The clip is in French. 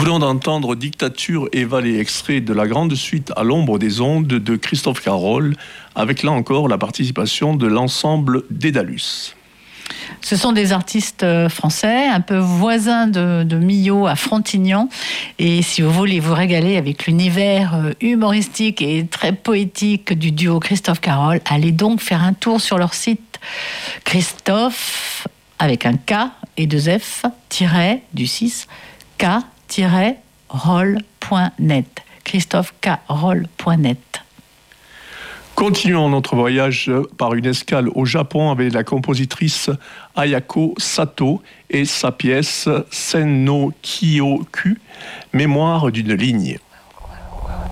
venons d'entendre Dictature et Vallée, extrait de la grande suite À l'ombre des ondes de Christophe Carol, avec là encore la participation de l'ensemble Dédalus. Ce sont des artistes français, un peu voisins de Millau à Frontignan. Et si vous voulez vous régaler avec l'univers humoristique et très poétique du duo Christophe Carol, allez donc faire un tour sur leur site Christophe, avec un K et deux F, du 6, K-roll.net. ChristopheCarol.net. Continuons notre voyage par une escale au Japon avec la compositrice Ayako Sato et sa pièce Sen no Kyoku, Mémoire d'une ligne.